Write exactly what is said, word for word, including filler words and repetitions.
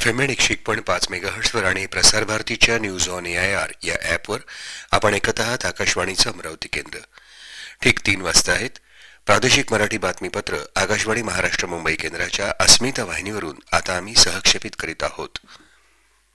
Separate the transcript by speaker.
Speaker 1: F M N एकशे एक point पाच मेगाहर्ट्सवर आणि प्रसार भारतीच्या news on A I R या ॲपवर आपण ऐकत आहात आकाशवाणीचं अमरावती केंद्र. ठीक तीन वाजता आहेत. प्रादेशिक मराठी बातमीपत्र आकाशवाणी महाराष्ट्र मुंबई केंद्राच्या अस्मिता वाहिनीवरून आता आम्ही सहक्षेपित करीत आहोत.